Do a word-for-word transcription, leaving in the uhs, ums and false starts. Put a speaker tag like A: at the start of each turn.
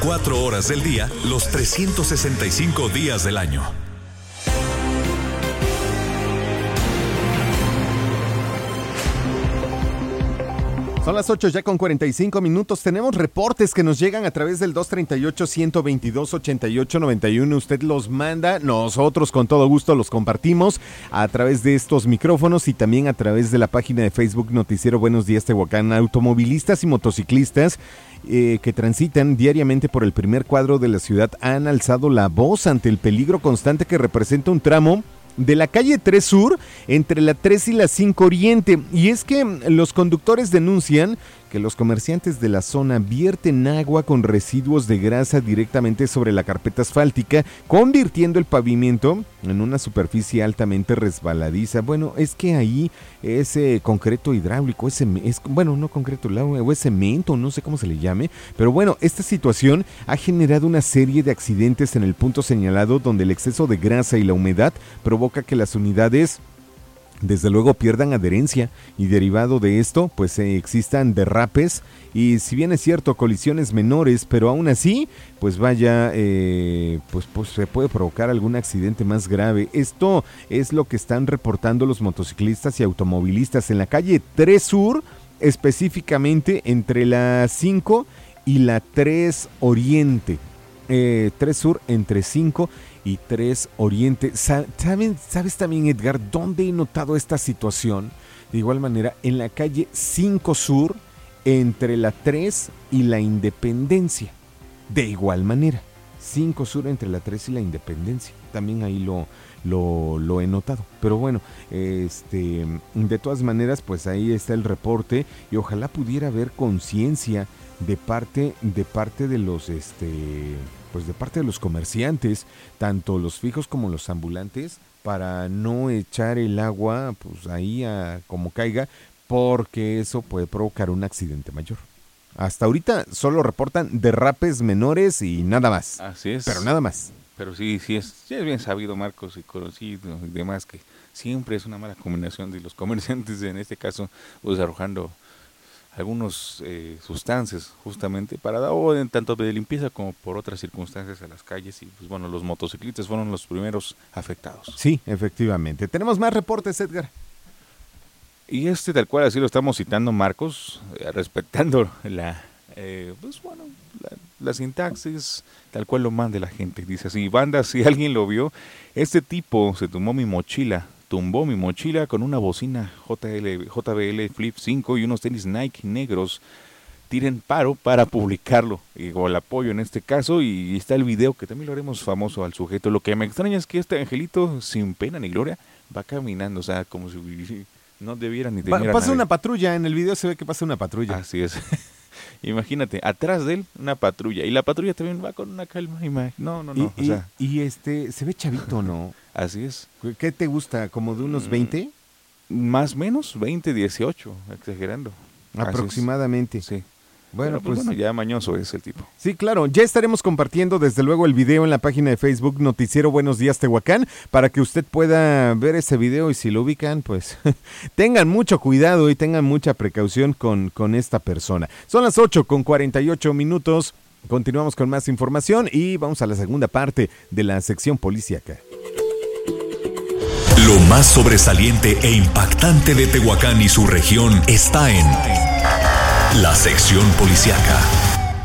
A: veinticuatro horas del día, los trescientos sesenta y cinco días del año.
B: Son las ocho ya con cuarenta y cinco minutos. Tenemos reportes que nos llegan a través del dos treinta y ocho, ciento veintidós, ochenta y ocho noventa y uno. Usted los manda, nosotros con todo gusto los compartimos a través de estos micrófonos y también a través de la página de Facebook Noticiero Buenos Días Tehuacán. Automovilistas y motociclistas eh, que transitan diariamente por el primer cuadro de la ciudad han alzado la voz ante el peligro constante que representa un tramo de la calle tres Sur entre la tres y la cinco Oriente. Y es que los conductores denuncian que los comerciantes de la zona vierten agua con residuos de grasa directamente sobre la carpeta asfáltica, convirtiendo el pavimento en una superficie altamente resbaladiza. Bueno, es que ahí es eh, concreto hidráulico, es, es, bueno, no concreto, o es cemento, no sé cómo se le llame, pero bueno, esta situación ha generado una serie de accidentes en el punto señalado donde el exceso de grasa y la humedad provoca que las unidades desde luego pierdan adherencia y derivado de esto pues eh, existan derrapes y si bien es cierto colisiones menores, pero aún así pues vaya eh, pues, pues se puede provocar algún accidente más grave. Esto es lo que están reportando los motociclistas y automovilistas en la calle tres Sur, específicamente entre la cinco y la tres Oriente. Eh, tres Sur entre cinco y tres Oriente. ¿Saben, ¿Sabes también, Edgar, dónde he notado esta situación? De igual manera, en la calle cinco Sur, entre la tres y la Independencia. De igual manera, cinco Sur entre la tres y la Independencia. También ahí lo, lo, lo he notado. Pero bueno, este, de todas maneras, pues ahí está el reporte y ojalá pudiera haber conciencia de parte, de parte de los, este... pues de parte de los comerciantes, tanto los fijos como los ambulantes, para no echar el agua pues ahí a como caiga, porque eso puede provocar un accidente mayor. Hasta ahorita solo reportan derrapes menores y nada más.
C: Así es.
B: Pero nada más.
C: Pero sí, sí es, sí es bien sabido, Marcos, y conocido y demás, que siempre es una mala combinación de los comerciantes, en este caso, pues arrojando algunas eh, sustancias justamente para o en tanto de limpieza como por otras circunstancias a las calles y pues bueno, los motociclistas fueron los primeros afectados.
B: Sí, efectivamente. Tenemos más reportes, Edgar.
C: Y este tal cual así lo estamos citando, Marcos, eh, respetando la eh, pues bueno, la, la sintaxis tal cual lo mande la gente. Dice así: banda, si alguien lo vio, este tipo se tomó mi mochila tumbó mi mochila con una bocina J L, J B L Flip cinco y unos tenis Nike negros. Tiren paro para publicarlo, o el apoyo en este caso, y está el video que también lo haremos famoso al sujeto. Lo que me extraña es que este angelito, sin pena ni gloria, va caminando, o sea, como si no debiera ni temer.
B: Pasa una patrulla, en el video se ve que pasa una patrulla.
C: Así es. Imagínate, atrás de él una patrulla, y la patrulla también va con una calma. No, no, no.
B: Y,
C: o sea,
B: y, y este, se ve chavito, ¿no?
C: Así es.
B: ¿Qué te gusta? ¿Como de unos veinte?
C: Más o menos, veinte, dieciocho, exagerando.
B: Aproximadamente.
C: Sí.
B: Bueno,
C: pues,
B: pues
C: bueno, ya mañoso es el tipo.
B: Sí, claro, ya estaremos compartiendo desde luego el video en la página de Facebook Noticiero Buenos Días Tehuacán para que usted pueda ver ese video y si lo ubican, pues tengan mucho cuidado y tengan mucha precaución con, con esta persona. Son las ocho con cuarenta y ocho minutos, continuamos con más información y vamos a la segunda parte de la sección policíaca.
A: Lo más sobresaliente e impactante de Tehuacán y su región está en la sección policíaca.